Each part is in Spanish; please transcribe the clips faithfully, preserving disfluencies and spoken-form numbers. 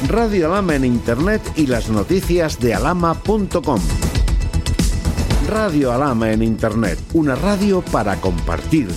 Radio Alhama en Internet y las noticias de alhama punto com. Radio Alhama en Internet, una radio para compartir.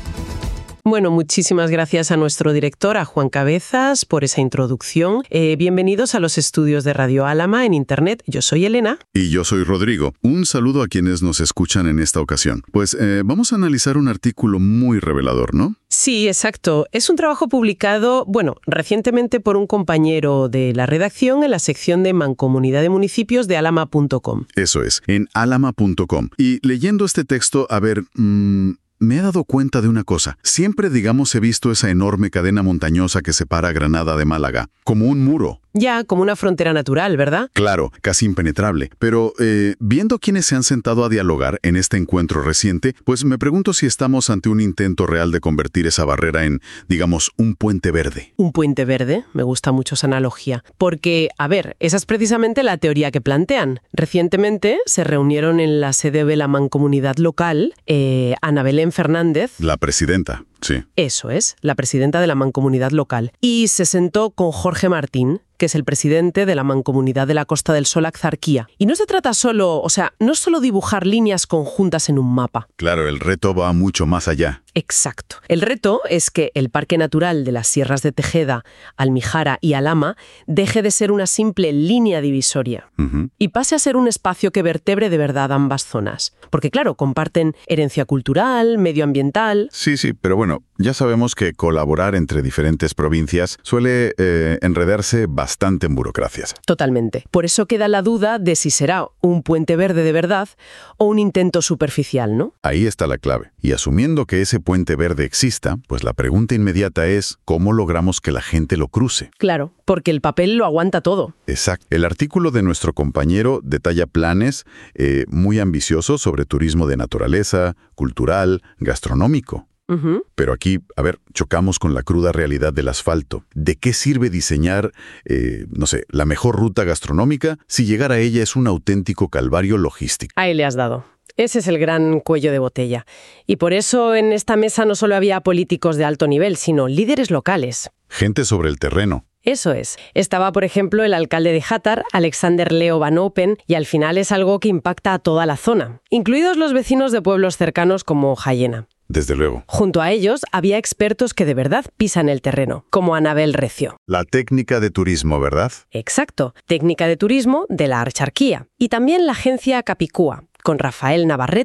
Bueno, muchísimas gracias a nuestro director, a Juan Cabezas, por esa introducción. Eh, bienvenidos a los estudios de Radio Alhama en Internet. Yo soy Elena. Y yo soy Rodrigo. Un saludo a quienes nos escuchan en esta ocasión. Pues eh, vamos a analizar un artículo muy revelador, ¿no? Sí, exacto. Es un trabajo publicado, bueno, recientemente por un compañero de la redacción en la sección de Mancomunidad de Municipios de alhama punto com. Eso es, en alhama punto com. Y leyendo este texto, a ver... Mmm, me he dado cuenta de una cosa. Siempre, digamos, he visto esa enorme cadena montañosa que separa Granada de Málaga, como un muro. Ya, como una frontera natural, ¿verdad? Claro, casi impenetrable. Pero eh, viendo quienes se han sentado a dialogar en este encuentro reciente, pues me pregunto si estamos ante un intento real de convertir esa barrera en, digamos, un puente verde. Un puente verde, me gusta mucho esa analogía. Porque, a ver, esa es precisamente la teoría que plantean. Recientemente se reunieron en la sede de la Mancomunidad local, eh, Ana Belén Fernández. La presidenta. Sí. Eso es, la presidenta de la Mancomunidad local. Y se sentó con Jorge Martín, que es el presidente de la Mancomunidad de la Costa del Sol Axarquía. Y no se trata solo, o sea, no es solo dibujar líneas conjuntas en un mapa. Claro, el reto va mucho más allá. Exacto. El reto es que el Parque Natural de las Sierras de Tejeda, Almijara y Alhama deje de ser una simple línea divisoria Uh-huh. y pase a ser un espacio que vertebre de verdad ambas zonas. Porque claro, comparten herencia cultural, medioambiental... Sí, sí, pero bueno, ya sabemos que colaborar entre diferentes provincias suele eh, enredarse bastante en burocracias. Totalmente. Por eso queda la duda de si será un puente verde de verdad o un intento superficial, ¿no? Ahí está la clave. Y asumiendo que ese puente verde exista, pues la pregunta inmediata es ¿cómo logramos que la gente lo cruce? Claro, porque el papel lo aguanta todo. Exacto. El artículo de nuestro compañero detalla planes eh, muy ambiciosos sobre turismo de naturaleza, cultural, gastronómico. Uh-huh. Pero aquí, a ver, chocamos con la cruda realidad del asfalto. ¿De qué sirve diseñar, eh, no sé, la mejor ruta gastronómica si llegar a ella es un auténtico calvario logístico? Ahí le has dado. Ese es el gran cuello de botella. Y por eso en esta mesa no solo había políticos de alto nivel, sino líderes locales. Gente sobre el terreno. Eso es. Estaba, por ejemplo, el alcalde de Játar, Alexander Leo Van Open, y al final es algo que impacta a toda la zona, incluidos los vecinos de pueblos cercanos como Jayena. Desde luego. Junto a ellos había expertos que de verdad pisan el terreno, como Anabel Recio. La técnica de turismo, ¿verdad? Exacto, técnica de turismo de la Axarquía. Y también la agencia Capicúa, con Rafael Navarrete